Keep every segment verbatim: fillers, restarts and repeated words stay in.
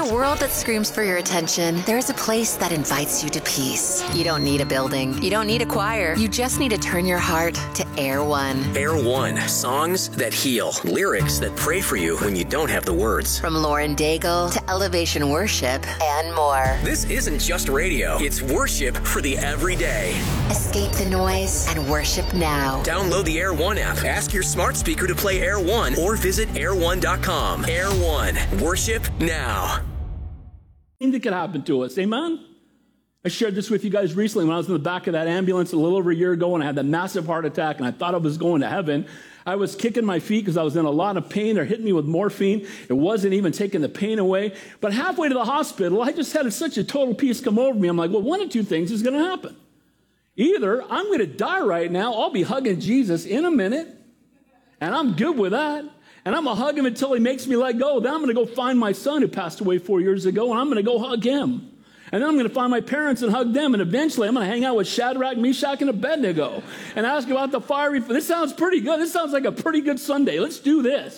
a world that screams for your attention, there is a place that invites you to peace. You don't need a building. You don't need a choir. You just need to turn your heart to Air One. Air One. Songs that heal. Lyrics that pray for you when you don't have the words. From Lauren Daigle to Elevation Worship and more. This isn't just radio. It's worship for the everyday. Escape the noise and worship now. Download the Air One app. Ask your smart speaker to play Air One or visit air one dot com. Air One. Worship now. That could happen to us. Amen? I shared this with you guys recently when I was in the back of that ambulance a little over a year ago and I had that massive heart attack and I thought I was going to heaven. I was kicking my feet because I was in a lot of pain. They're hitting me with morphine. It wasn't even taking the pain away. But halfway to the hospital, I just had such a total peace come over me. I'm like, well, one of two things is going to happen. Either I'm going to die right now. I'll be hugging Jesus in a minute. And I'm good with that. And I'm going to hug him until he makes me let go. Then I'm going to go find my son who passed away four years ago, and I'm going to go hug him. And then I'm going to find my parents and hug them, and eventually I'm going to hang out with Shadrach, Meshach, and Abednego and ask about the fiery... This sounds pretty good. This sounds like a pretty good Sunday. Let's do this.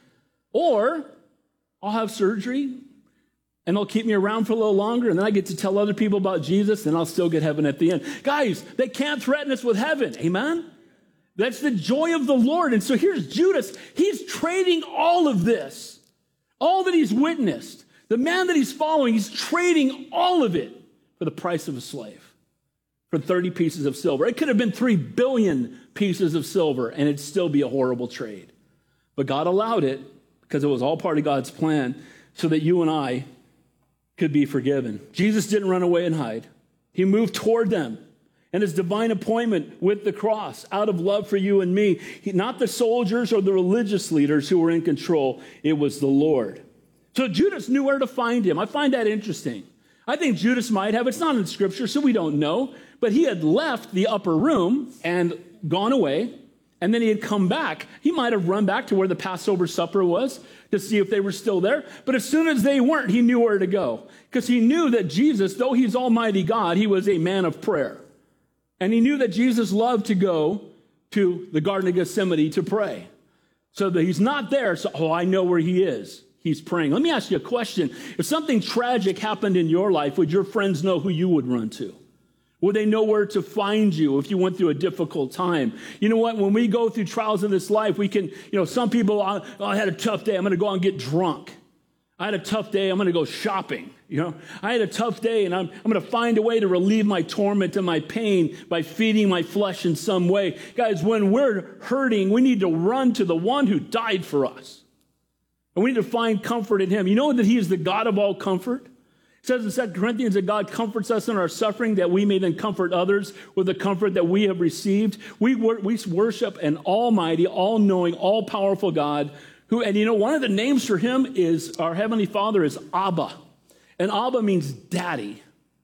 Or I'll have surgery, and they'll keep me around for a little longer, and then I get to tell other people about Jesus, and I'll still get heaven at the end. Guys, they can't threaten us with heaven. Amen? That's the joy of the Lord. And so here's Judas. He's trading all of this, all that he's witnessed, the man that he's following, he's trading all of it for the price of a slave, for thirty pieces of silver. It could have been three billion pieces of silver, and it'd still be a horrible trade. But God allowed it because it was all part of God's plan so that you and I could be forgiven. Jesus didn't run away and hide. He moved toward them. And his divine appointment with the cross out of love for you and me. He, not the soldiers or the religious leaders who were in control. It was the Lord. So Judas knew where to find him. I find that interesting. I think Judas might have. It's not in Scripture, so we don't know. But he had left the upper room and gone away. And then he had come back. He might have run back to where the Passover supper was to see if they were still there. But as soon as they weren't, he knew where to go. Because he knew that Jesus, though he's Almighty God, he was a man of prayer. And he knew that Jesus loved to go to the Garden of Gethsemane to pray. So that he's not there, so, oh, I know where he is. He's praying. Let me ask you a question. If something tragic happened in your life, would your friends know who you would run to? Would they know where to find you if you went through a difficult time? You know what? When we go through trials in this life, we can, you know, some people, oh, I had a tough day. I'm going to go out and get drunk. I had a tough day. I'm going to go shopping. You know, I had a tough day, and I'm, I'm going to find a way to relieve my torment and my pain by feeding my flesh in some way. Guys, when we're hurting, we need to run to the one who died for us. And we need to find comfort in him. You know that he is the God of all comfort? It says in Second Corinthians that God comforts us in our suffering, that we may then comfort others with the comfort that we have received. We, wor- we worship an almighty, all-knowing, all-powerful God who, and you know, one of the names for him is, our Heavenly Father is Abba. And Abba means daddy.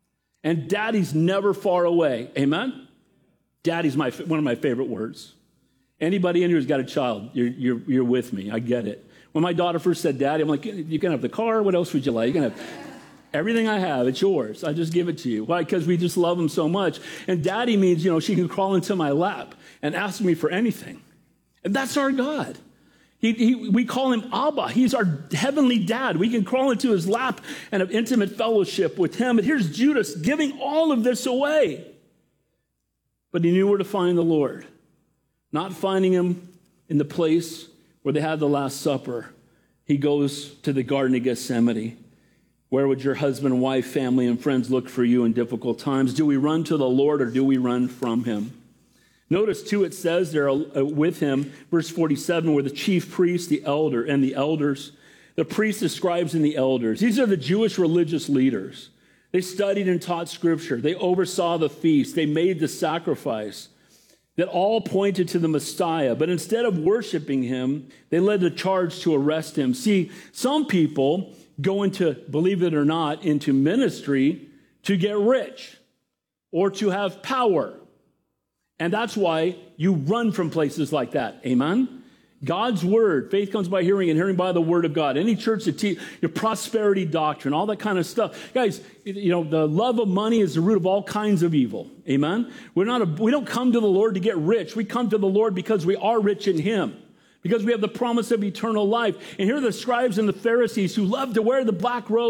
And daddy's never far away. Amen? Daddy's my one of my favorite words. Anybody in here who's got a child, you're, you're, you're with me. I get it. When my daughter first said daddy, I'm like, you can have the car. What else would you like? You can have everything I have. It's yours. I just give it to you. Why? Because we just love him so much. And daddy means, you know, she can crawl into my lap and ask me for anything. And that's our God. He, he, we call him Abba. He's our heavenly dad. We can crawl into his lap and have intimate fellowship with him. And here's Judas giving all of this away. But he knew where to find the Lord. Not finding him in the place where they had the Last Supper. He goes to the Garden of Gethsemane. Where would your husband, wife, family, and friends look for you in difficult times? Do we run to the Lord or do we run from him? Notice, too, it says there with him, verse forty-seven, where the chief priest, the elder, and the elders, the priest, the scribes, and the elders. These are the Jewish religious leaders. They studied and taught Scripture. They oversaw the feast. They made the sacrifice that all pointed to the Messiah. But instead of worshiping him, they led the charge to arrest him. See, some people go into, believe it or not, into ministry to get rich or to have power. And that's why you run from places like that. Amen? God's word, faith comes by hearing and hearing by the word of God. Any church that teaches your prosperity doctrine, all that kind of stuff. Guys, you know, the love of money is the root of all kinds of evil. Amen? We're not a, we don't come to the Lord to get rich. We come to the Lord because we are rich in him. Because we have the promise of eternal life. And here are the scribes and the Pharisees who love to wear the black robe.